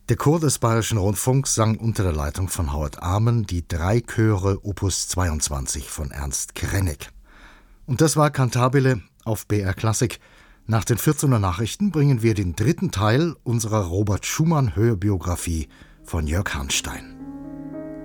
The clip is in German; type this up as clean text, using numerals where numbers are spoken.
Der Chor des Bayerischen Rundfunks sang unter der Leitung von Howard Amen die 3 Chöre Opus 22 von Ernst Krenek. Und das war Cantabile auf BR Klassik. Nach den 14er Nachrichten bringen wir den 3. Teil unserer Robert Schumann Hörbiografie von Jörg Hanstein.